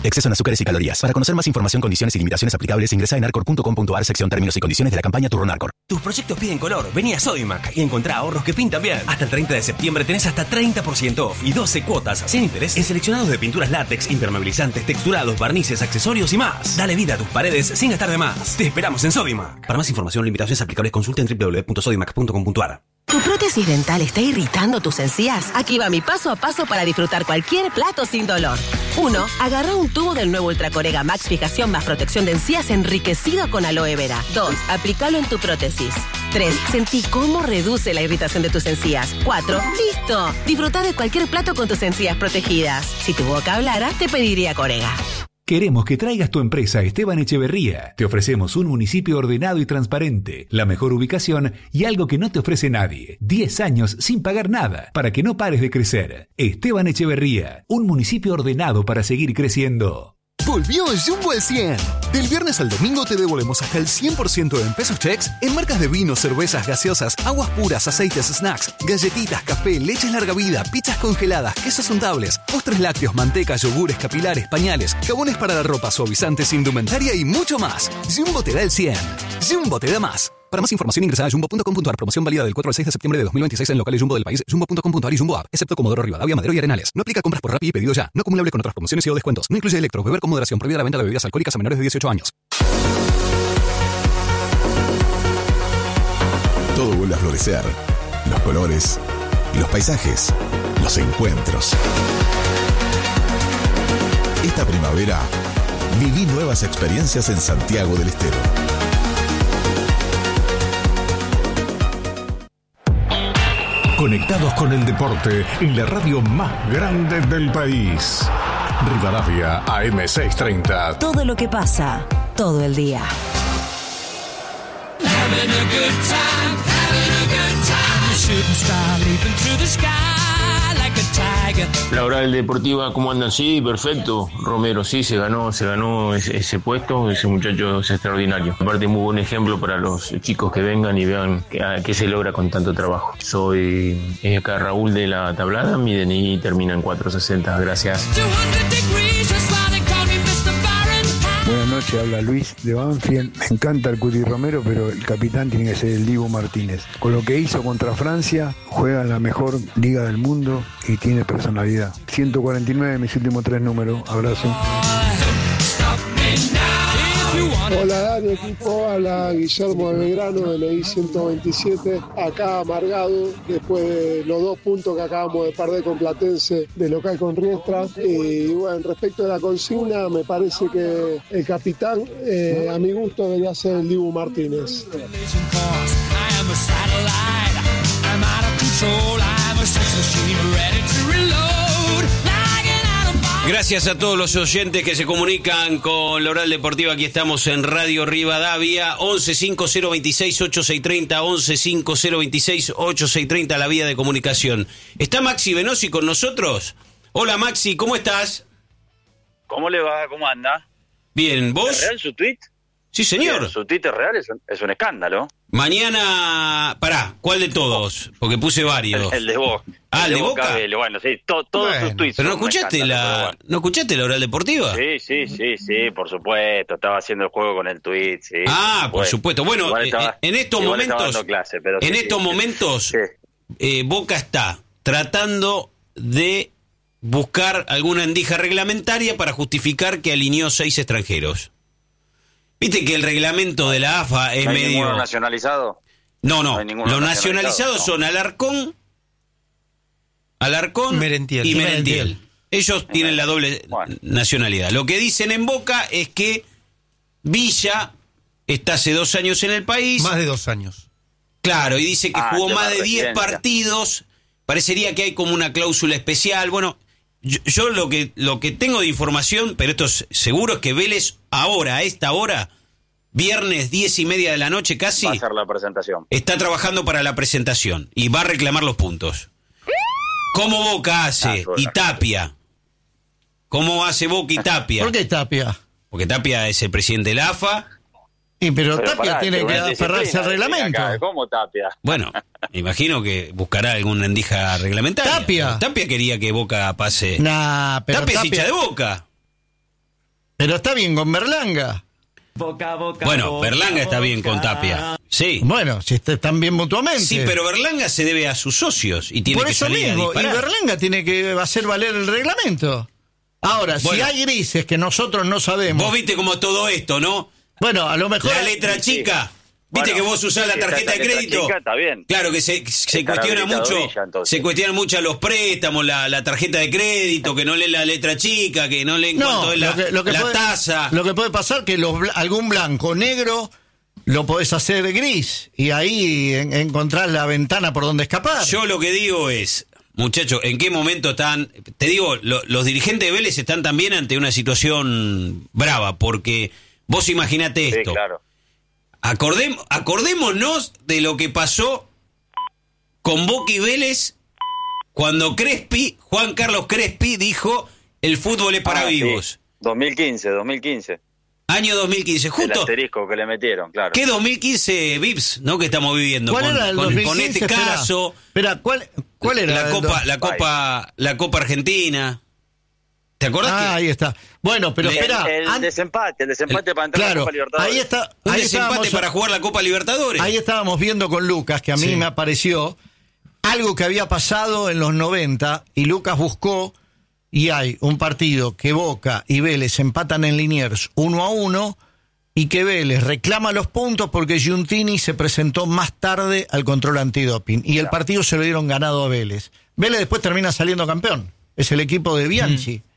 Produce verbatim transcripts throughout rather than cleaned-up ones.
Exceso en azúcares y calorías. Para conocer más información, condiciones y limitaciones aplicables, ingresa en arcor punto com punto ar, sección términos y condiciones de la campaña Turrón Arcor. Tus proyectos piden color. Vení a Sodimac y encontrá ahorros que pintan bien. Hasta el treinta de septiembre tenés hasta treinta por ciento off y doce cuotas sin interés en seleccionados de pinturas látex, impermeabilizantes, texturados, barnices, accesorios y más. Dale vida a tus paredes sin gastar de más. Te esperamos en Sodimac. Para más información, limitaciones aplicables, consulta en doble u doble u doble u punto sodimac punto com punto ar. ¿Tu prótesis dental está irritando tus encías? Aquí va mi paso a paso para disfrutar cualquier plato sin dolor. uno. Agarra un tubo del nuevo Ultracorega Max Fijación más protección de encías enriquecido con aloe vera. dos. Aplícalo en tu prótesis. tres. Sentí cómo reduce la irritación de tus encías. cuatro. ¡Listo! Disfruta de cualquier plato con tus encías protegidas. Si tu boca hablara, te pediría Corega. Queremos que traigas tu empresa a Esteban Echeverría. Te ofrecemos un municipio ordenado y transparente, la mejor ubicación y algo que no te ofrece nadie. diez años sin pagar nada, para que no pares de crecer. Esteban Echeverría, un municipio ordenado para seguir creciendo. Volvió Jumbo al cien. Del viernes al domingo te devolvemos hasta el cien por ciento en pesos checks en marcas de vinos, cervezas, gaseosas, aguas puras, aceites, snacks, galletitas, café, leches larga vida, pizzas congeladas, quesos untables, postres lácteos, mantecas, yogures, capilares, pañales, jabones para la ropa, suavizantes, indumentaria y mucho más. Jumbo te da el cien. Jumbo te da más. Para más información ingresa a jumbo punto com punto ar. Promoción válida del cuatro al seis de septiembre de dos mil veintiséis en locales Jumbo del país, jumbo punto com punto ar y Jumbo App, excepto Comodoro Rivadavia, Madero y Arenales. No aplica compras por Rappi y pedido ya. No acumulable con otras promociones y o descuentos. No incluye electro. Beber con moderación. Prohibida la venta de bebidas alcohólicas a menores de dieciocho años. Todo vuelve a florecer. Los colores, los paisajes, los encuentros. Esta primavera, viví nuevas experiencias en Santiago del Estero. Conectados con el deporte en la radio más grande del país. Rivadavia A M seiscientos treinta. Todo lo que pasa, todo el día. La Oral Deportiva, ¿cómo andan? Sí, perfecto. Romero, sí, se ganó, se ganó ese, ese puesto. Ese muchacho es extraordinario. Aparte, muy buen ejemplo para los chicos que vengan y vean qué, qué se logra con tanto trabajo. Soy eh, acá Raúl de la Tablada. Mi D N I termina en cuatrocientos sesenta. Gracias. Buenas noches, habla Luis de Banfield. Me encanta el Cuti Romero, pero el capitán tiene que ser el Dibu Martínez. Con lo que hizo contra Francia, juega en la mejor liga del mundo y tiene personalidad. ciento cuarenta y nueve, mis últimos tres números. Abrazo. Hola Dani, equipo, habla Guillermo de Belgrano de la I ciento veintisiete, acá amargado después de los dos puntos que acabamos de perder con Platense de local con Riestra. Y bueno, respecto de la consigna, me parece que el capitán, eh, a mi gusto, debería ser el Dibu Martínez. Gracias a todos los oyentes que se comunican con la Oral Deportiva. Aquí estamos en Radio Rivadavia, once cinco cero veintiséis ochenta y seis treinta, once cinco cero veintiséis ochenta y seis treinta, la vía de comunicación. ¿Está Maxi Venosi con nosotros? Hola Maxi, ¿cómo estás? ¿Cómo le va? ¿Cómo anda? Bien, ¿vos? ¿Es real su tweet? Sí, señor. Bien, su tweet es real, es un, es un escándalo. Mañana, pará, ¿cuál de todos? Porque puse varios. El, el de Boca. Ah, el de, de Boca. Boca Vélez. Bueno, sí, to, todos bueno, sus tweets. Pero no escuchaste la, bueno. ¿no escuchaste la Oral Deportiva? Sí, sí, sí, sí, por supuesto. Estaba haciendo el juego con el tweet, sí. Ah, por, por supuesto. Bueno, estaba, en estos momentos, clase, pero en sí, estos sí, momentos, sí. Eh, Boca está tratando de buscar alguna endija reglamentaria para justificar que alineó seis extranjeros. Viste que el reglamento de la A F A es ¿No hay medio... nacionalizado? No, no. no Los nacionalizados no. son Alarcón, Alarcón Merentiel. y Merentiel. Merentiel. Ellos Merentiel. tienen la doble bueno. nacionalidad. Lo que dicen en Boca es que Villa está hace dos años en el país. Más de dos años. Claro, y dice que ah, jugó más de diez partidos. Parecería que hay como una cláusula especial. Bueno, yo, yo lo que lo que tengo de información, pero esto es seguro, es que Vélez ahora, a esta hora, viernes diez y media de la noche casi, va a hacer la presentación. Está trabajando para la presentación y va a reclamar los puntos. ¿Cómo Boca hace? Ah, y Tapia. ¿Cómo hace Boca y Tapia? ¿Por qué Tapia? Porque Tapia es el presidente de la A F A. Sí, pero, pero Tapia pará, tiene que aferrarse al reglamento. Acá. ¿Cómo Tapia? Bueno, me imagino que buscará alguna endija reglamentaria. Tapia. Tapia quería que Boca pase. Nah, pero Tapia, Tapia es hincha de Boca. Pero está bien con Berlanga. Boca, boca, bueno, boca, Berlanga está boca. bien con Tapia. Sí. Bueno, si están bien mutuamente. Sí, pero Berlanga se debe a sus socios y tiene Por que eso salir mismo, a disparar. Y Berlanga tiene que hacer valer el reglamento. Ahora, bueno, si hay grises que nosotros no sabemos. Vos viste como todo esto, ¿no? Bueno, a lo mejor. La letra sí. chica. Viste bueno, que vos usás la tarjeta de crédito. Chica, está bien. Claro que se, se cuestiona mucho. Villa, se cuestionan mucho los préstamos, la, la tarjeta de crédito, que no lee la letra chica, que no lee en no, cuanto es la, lo que, lo que la puede, tasa. Lo que puede pasar que los, algún blanco o negro lo podés hacer de gris y ahí en, encontrás la ventana por donde escapar. Yo lo que digo es, muchachos, ¿en qué momento están? Te digo, lo, los dirigentes de Vélez están también ante una situación brava, porque vos imaginate esto. Sí, claro. Acordem, acordémonos de lo que pasó con Boca y Vélez cuando Crespi, Juan Carlos Crespi, dijo el fútbol es para ah, vivos. Sí. dos mil quince, dos mil quince. Año dos mil quince, justo. El asterisco que le metieron, claro. ¿Qué dos mil quince Vips, no? Que estamos viviendo ¿Cuál con, era el con, dos mil con quince? este espera, caso. Espera, ¿cuál, cuál era? La Copa, la Copa, la Copa Argentina. ¿Te acordás? Ah, que ahí está. Bueno, pero el, espera. El, el desempate, el desempate el, para entrar claro, a la Copa Libertadores. Ahí está. Un ahí desempate para jugar la Copa Libertadores. Ahí estábamos viendo con Lucas, que a mí sí. me apareció algo que había pasado en los noventa, y Lucas buscó, y hay un partido que Boca y Vélez empatan en Liniers uno a uno, y que Vélez reclama los puntos porque Giuntini se presentó más tarde al control antidoping, y el claro. partido se lo dieron ganado a Vélez. Vélez después termina saliendo campeón. Es el equipo de Bianchi. Mm.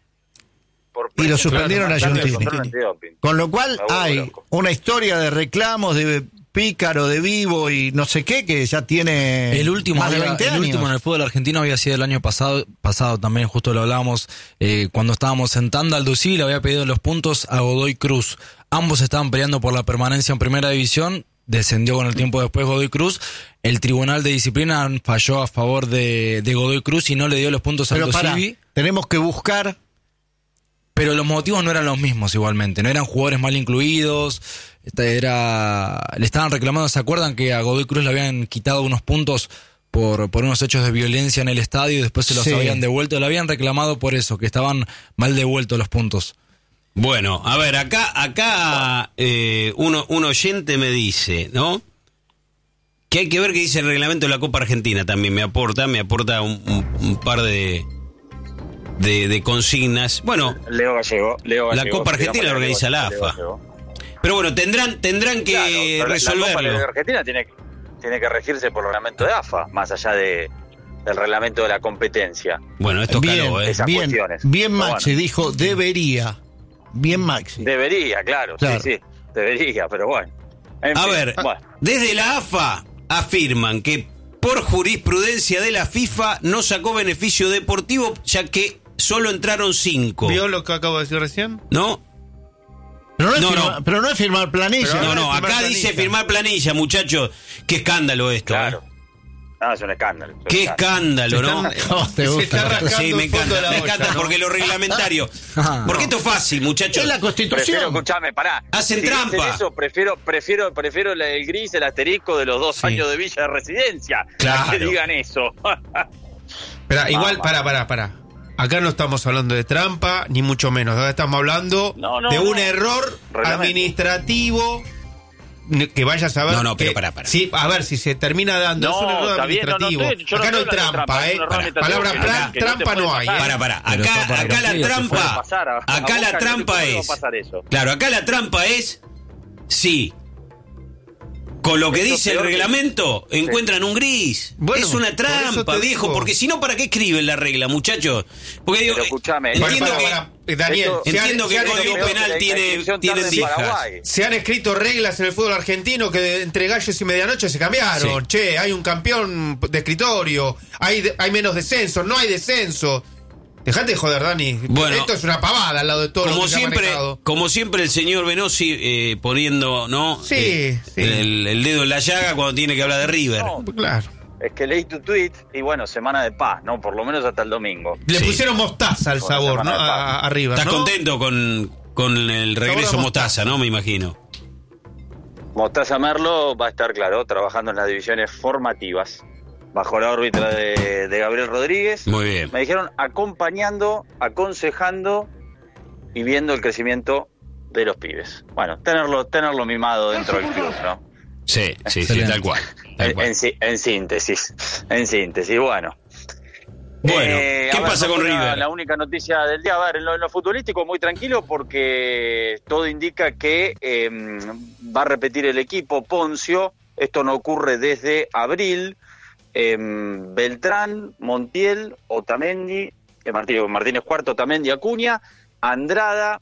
Y lo suspendieron claro, a Giuntini. Con lo cual hay loco. una historia de reclamos de Pícaro, de Vivo y no sé qué, que ya tiene el último, más de veinte el años. último en el fútbol argentino había sido el año pasado, pasado también, justo lo hablábamos eh, cuando estábamos en tanda. Aldo Civi le había pedido los puntos a Godoy Cruz. Ambos estaban peleando por la permanencia en primera división. Descendió con el tiempo después Godoy Cruz. El Tribunal de Disciplina falló a favor de, de Godoy Cruz y no le dio los puntos a Aldo Civi. Tenemos que buscar... Pero los motivos no eran los mismos igualmente, no eran jugadores mal incluidos, era le estaban reclamando, ¿se acuerdan que a Godoy Cruz le habían quitado unos puntos por, por unos hechos de violencia en el estadio y después se los sí. habían devuelto? Le habían reclamado por eso, que estaban mal devueltos los puntos. Bueno, a ver, acá acá eh, uno, un oyente me dice, ¿no? Que hay que ver qué dice el reglamento de la Copa Argentina también, me aporta, me aporta un, un, un par de... De, de consignas. Bueno, Leo Gallego, Leo Gallego, la Copa Argentina la organiza la A F A. Pero bueno, tendrán tendrán que claro, resolverlo. La Copa Argentina tiene, tiene que regirse por el reglamento de A F A, más allá de del reglamento de la competencia. Bueno, esto bien, caló, ¿eh? Esas bien, cuestiones. Bien Maxi bueno. dijo debería. Bien Maxi. Debería, claro, claro. sí, sí, debería, pero bueno. En a fin, ver, bueno. Desde la A F A afirman que por jurisprudencia de la FIFA no sacó beneficio deportivo, ya que solo entraron cinco. ¿Vio lo que acabo de decir recién? ¿No? Pero no es, no, firma, no. Pero no es firmar planilla. Pero no, no, no acá planilla. dice firmar planilla, muchachos. Qué escándalo esto. Claro. ¿eh? No, es un escándalo. Es Qué escándalo, ¿no? No, te gusta. Sí, me encanta, me encanta olla, porque ¿no? lo reglamentario. Porque esto es fácil, muchachos. Es la Constitución. Prefiero, escuchame, pará. Hacen si trampa. Eso, prefiero, prefiero, prefiero el gris, el asterisco de los dos sí. años de villa de residencia. Claro. Que digan eso. Pero igual, pará, pará, pará. Acá no estamos hablando de trampa, ni mucho menos. Acá estamos hablando no, no, de un no. error administrativo que vaya a saber. No, no, que, pero pará, pará. Sí, a ver si se termina dando. No, es un error administrativo. Bien, no, no, estoy, acá no, no hay trampa, trampa, ¿eh? Para, palabra que plan, que trampa no, no hay. pasar. Para, para. Acá, acá la trampa. Pasar, a, acá a la trampa no es. Claro, acá la trampa es. Sí. Con lo que Esto dice el reglamento, que... encuentran sí. un gris. Bueno, es una trampa, viejo, digo. Porque si no, ¿para qué escriben la regla, muchachos? Porque digo, Pero escuchame, entiendo para, que, para, para, Daniel, esto, entiendo que el Código Penal que tiene, tiene dijas. Se han escrito reglas en el fútbol argentino que de, entre gallos y medianoche se cambiaron. Sí. Che, hay un campeón de escritorio, hay, de, hay menos descenso, no hay descenso. Dejate de joder, Dani. Bueno, esto es una pavada al lado de todo como lo que siempre, se ha manejado. Como siempre, el señor Venosi eh, poniendo, ¿no? Sí, eh, sí. El, el dedo en la llaga cuando tiene que hablar de River. No, claro. Es que leí tu tweet y bueno, semana de paz, ¿no? Por lo menos hasta el domingo. Le sí. pusieron mostaza al sabor, ¿no? A, a River, ¿Estás ¿no? contento con, con el regreso mostaza, no? Me imagino. Mostaza Merlo va a estar, claro, trabajando en las divisiones formativas. Bajo la órbita de, de Gabriel Rodríguez. Muy bien. Me dijeron acompañando, aconsejando y viendo el crecimiento de los pibes. Bueno, tenerlo, tenerlo mimado dentro del club, ¿no? Sí, sí, sí, tal cual. Tal cual. En, en, en síntesis, en síntesis, bueno. Bueno, eh, ¿qué ver, pasa no con la, River? La única noticia del día, a ver, en lo, en lo futbolístico muy tranquilo porque todo indica que eh, va a repetir el equipo Poncio. Esto no ocurre desde abril. Eh, Beltrán, Montiel, Otamendi, eh, Martínez, Martínez Cuarto, Otamendi, Acuña, Andrada,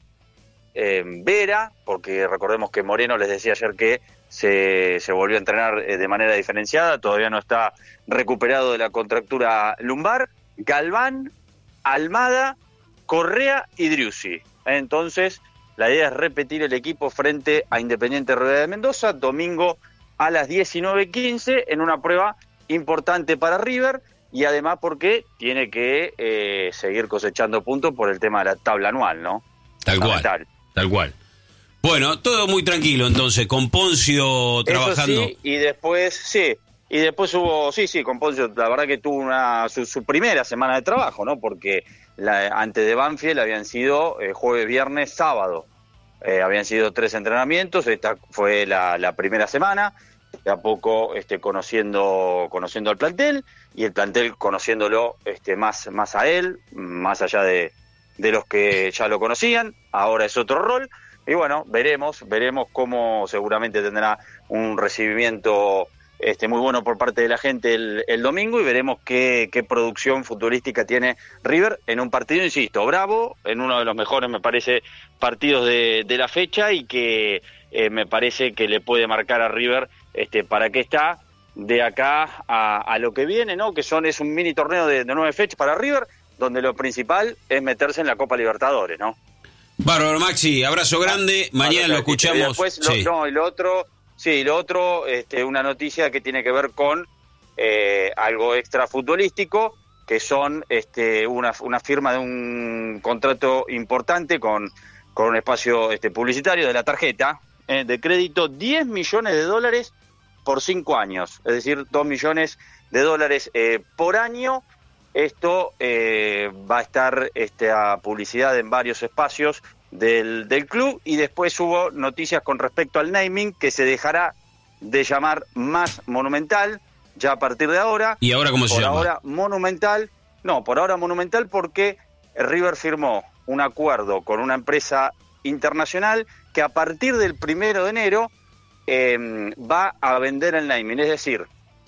eh, Vera, porque recordemos que Moreno les decía ayer que se, se volvió a entrenar eh, de manera diferenciada, todavía no está recuperado de la contractura lumbar, Galván, Almada, Correa y Driussi. Entonces, la idea es repetir el equipo frente a Independiente Rivadavia de Mendoza, domingo a las diecinueve quince, en una prueba importante para River, y además porque tiene que eh, seguir cosechando puntos por el tema de la tabla anual, ¿no? Tal cual, tal cual. Bueno, todo muy tranquilo entonces, con Poncio trabajando. Eso sí, y después, sí, y después hubo, sí, sí, con Poncio, la verdad que tuvo una su, su primera semana de trabajo, ¿no? Porque la, antes de Banfield habían sido eh, jueves, viernes, sábado. Eh, habían sido tres entrenamientos, esta fue la, la primera semana, de a poco este, conociendo conociendo al plantel, y el plantel conociéndolo este, más, más a él, más allá de, de los que ya lo conocían. Ahora es otro rol, y bueno, veremos, veremos cómo seguramente tendrá un recibimiento este, muy bueno por parte de la gente el, el domingo, y veremos qué, qué producción futbolística tiene River en un partido, insisto, bravo, en uno de los mejores, me parece, partidos de, de la fecha, y que eh, me parece que le puede marcar a River este, para qué está de acá a, a lo que viene, ¿no? Que son es un mini torneo de, de nueve fechas para River, donde lo principal es meterse en la Copa Libertadores, ¿no? Bárbaro, Maxi, abrazo grande, ah, mañana lo escuchamos. Y después, sí. lo, no, y lo otro, sí, lo otro, este, una noticia que tiene que ver con eh, algo extra futbolístico, que son este, una, una firma de un contrato importante con, con un espacio este, publicitario de la tarjeta eh, de crédito, diez millones de dólares por cinco años, es decir, dos millones de dólares eh, por año. Esto eh, va a estar este, a publicidad en varios espacios del, del club, y después hubo noticias con respecto al naming, que se dejará de llamar Más Monumental ya a partir de ahora. ¿Y ahora cómo se llama? Por ahora Monumental, no, por ahora Monumental porque River firmó un acuerdo con una empresa internacional que a partir del primero de enero eh, va a vender el naming, es decir,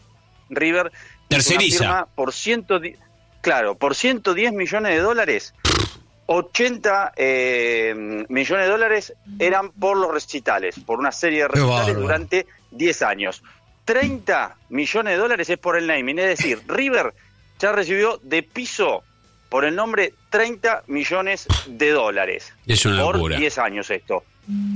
River terceriza firma por ciento diez, claro, por ciento diez millones de dólares, ochenta eh, millones de dólares eran por los recitales, por una serie de recitales durante diez años. treinta millones de dólares es por el naming, es decir, River ya recibió de piso por el nombre treinta millones de dólares. Es una por locura. diez años esto.